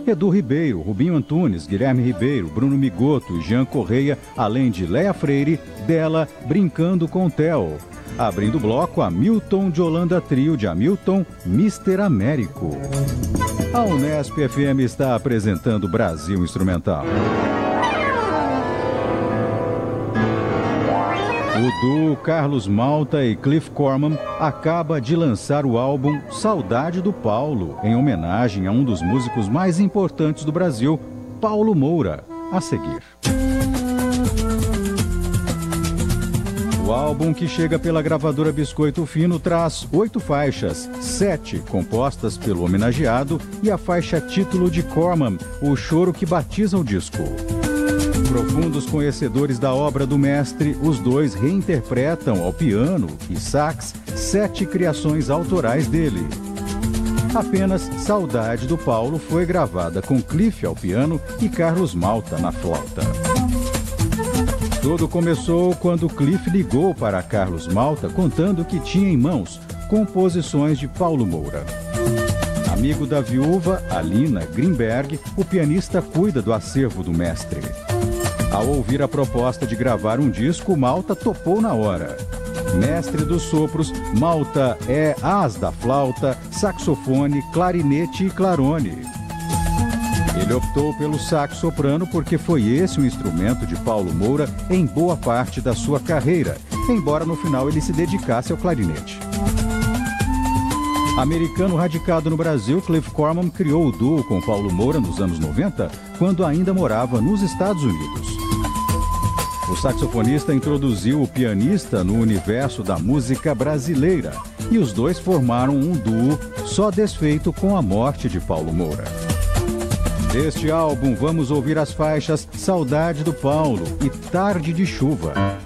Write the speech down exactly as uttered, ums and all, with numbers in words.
Edu Ribeiro, Rubinho Antunes, Guilherme Ribeiro, Bruno Migoto e Jean Correia, além de Léa Freire, dela Brincando com Theo. Abrindo o bloco, Hamilton de Holanda Trio de Hamilton, mister Américo. A Unesp F M está apresentando Brasil Instrumental. O duo Carlos Malta e Cliff Corman acaba de lançar o álbum Saudade do Paulo, em homenagem a um dos músicos mais importantes do Brasil, Paulo Moura. A seguir. O álbum, que chega pela gravadora Biscoito Fino, traz oito faixas, sete compostas pelo homenageado e a faixa título de Corman, O Choro que Batiza o Disco. Profundos conhecedores da obra do mestre, os dois reinterpretam ao piano e sax sete criações autorais dele. Apenas Saudade do Paulo foi gravada com Cliff ao piano e Carlos Malta na flauta. Tudo começou quando Cliff ligou para Carlos Malta contando que tinha em mãos composições de Paulo Moura. Amigo da viúva, Alina Grimberg, o pianista cuida do acervo do mestre. Ao ouvir a proposta de gravar um disco, Malta topou na hora. Mestre dos sopros, Malta é as da flauta, saxofone, clarinete e clarone. Ele optou pelo sax soprano porque foi esse o instrumento de Paulo Moura em boa parte da sua carreira, embora no final ele se dedicasse ao clarinete. Americano radicado no Brasil, Cliff Corman criou o duo com Paulo Moura nos anos noventa, quando ainda morava nos Estados Unidos. O saxofonista introduziu o pianista no universo da música brasileira e os dois formaram um duo só desfeito com a morte de Paulo Moura. Deste álbum, vamos ouvir as faixas Saudade do Paulo e Tarde de Chuva.